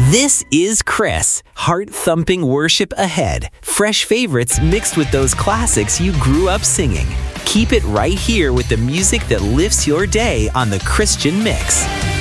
This is Chris. Heart-thumping worship ahead. Fresh favorites mixed with those classics you grew up singing. Keep it right here with the music that lifts your day on the Christian Mix.